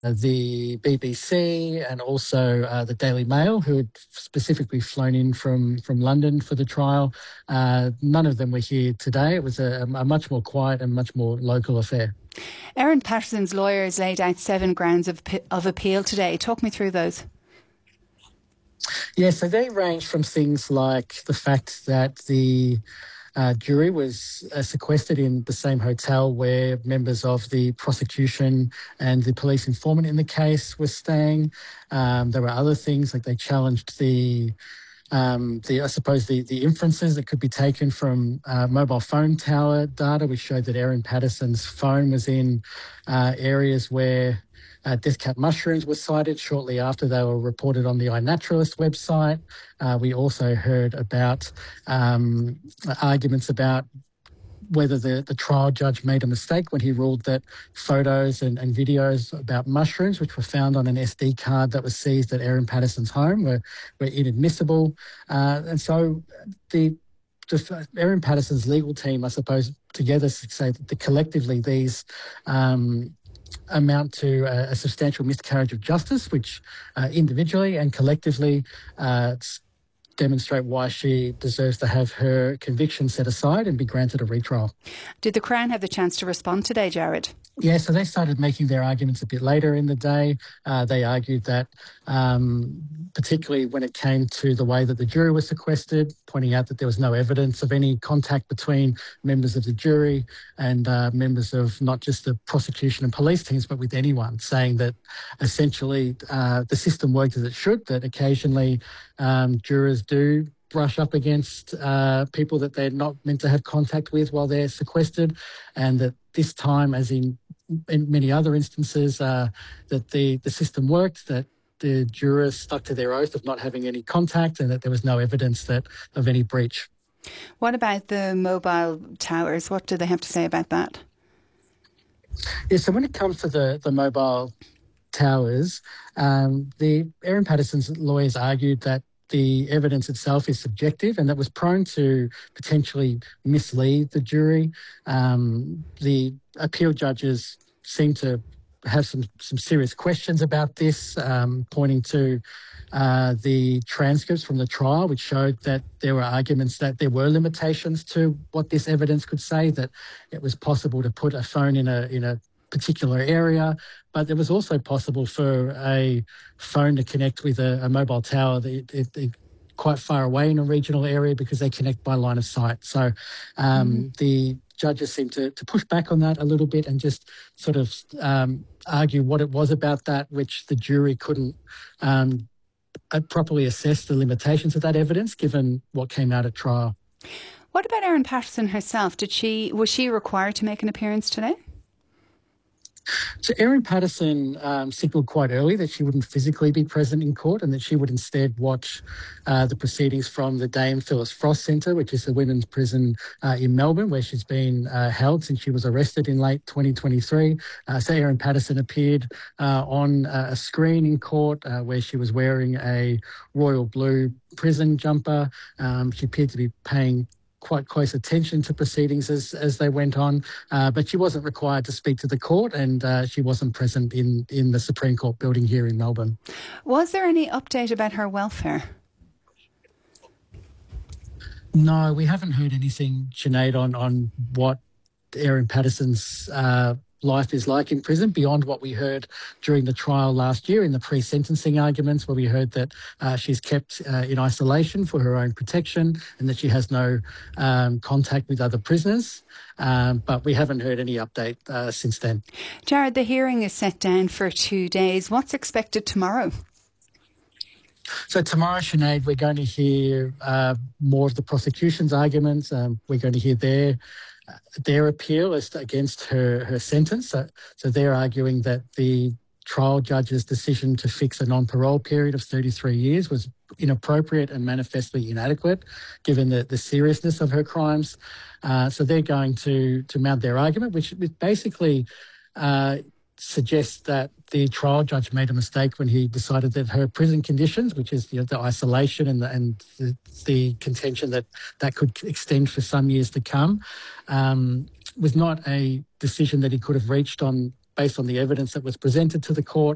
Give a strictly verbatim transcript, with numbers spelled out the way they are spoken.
the B B C and also uh, the Daily Mail, who had specifically flown in from, from London for the trial. Uh, none of them were here today. It was a, a much more quiet and much more local affair. Erin Patterson's lawyers laid out seven grounds of, of appeal today. Talk me through those. Yeah, so they range from things like the fact that the Uh, jury was uh, sequestered in the same hotel where members of the prosecution and the police informant in the case were staying. Um, there were other things, like they challenged the, um, the I suppose, the, the inferences that could be taken from uh, mobile phone tower data, which showed that Erin Patterson's phone was in uh, areas where Uh, death cap mushrooms were cited shortly after they were reported on the iNaturalist website. Uh, we also heard about um, arguments about whether the, the trial judge made a mistake when he ruled that photos and, and videos about mushrooms, which were found on an S D card that was seized at Erin Patterson's home, were, were inadmissible. Uh, and so the Erin Patterson's legal team, I suppose, together say that the, collectively these um, amount to a, a substantial miscarriage of justice, which uh, individually and collectively uh, demonstrate why she deserves to have her conviction set aside and be granted a retrial. Did the Crown have the chance to respond today, Jared? Yeah, so they started making their arguments a bit later in the day. Uh, they argued that, um, particularly when it came to the way that the jury was sequestered, pointing out that there was no evidence of any contact between members of the jury and uh, members of not just the prosecution and police teams, but with anyone, saying that essentially uh, the system worked as it should, that occasionally um, jurors do brush up against uh, people that they're not meant to have contact with while they're sequestered, and that this time, as in, in many other instances, uh, that the, the system worked, that the jurors stuck to their oath of not having any contact, and that there was no evidence that of any breach. What about the mobile towers? What do they have to say about that? Yeah, so when it comes to the, the mobile towers, um, the Erin Patterson's lawyers argued that the evidence itself is subjective and that was prone to potentially mislead the jury. Um, the appeal judges seem to have some, some serious questions about this, um, pointing to uh, the transcripts from the trial, which showed that there were arguments that there were limitations to what this evidence could say, that it was possible to put a phone in a in a particular area, but it was also possible for a phone to connect with a, a mobile tower that it, it, it quite far away in a regional area because they connect by line of sight. So um, mm. the judges seem to, to push back on that a little bit and just sort of um, argue what it was about that which the jury couldn't um, properly assess the limitations of that evidence given what came out at trial. What about Erin Patterson herself? Did she was she required to make an appearance today? So Erin Patterson um, signalled quite early that she wouldn't physically be present in court and that she would instead watch uh, the proceedings from the Dame Phyllis Frost Centre, which is the women's prison uh, in Melbourne, where she's been uh, held since she was arrested in late twenty twenty-three. Uh, so Erin Patterson appeared uh, on uh, a screen in court uh, where she was wearing a royal blue prison jumper. Um, she appeared to be paying quite close attention to proceedings as, as they went on, uh, but she wasn't required to speak to the court and uh, she wasn't present in, in the Supreme Court building here in Melbourne. Was there any update about her welfare? No, we haven't heard anything, Sinead, on, on what Erin Patterson's uh, life is like in prison beyond what we heard during the trial last year in the pre-sentencing arguments, where we heard that uh, she's kept uh, in isolation for her own protection and that she has no um, contact with other prisoners. Um, but we haven't heard any update uh, since then. Jared, the hearing is set down for two days. What's expected tomorrow? So tomorrow, Sinead, we're going to hear uh, more of the prosecution's arguments. Um, we're going to hear their their appeal as to, against her, her sentence. So, so they're arguing that the trial judge's decision to fix a non-parole period of thirty-three years was inappropriate and manifestly inadequate, given the, the seriousness of her crimes. Uh, so they're going to, to mount their argument, which basically uh, suggests that the trial judge made a mistake when he decided that her prison conditions, which is, you know, the isolation and the, and the, the contention that that could extend for some years to come, um, was not a decision that he could have reached on based on the evidence that was presented to the court.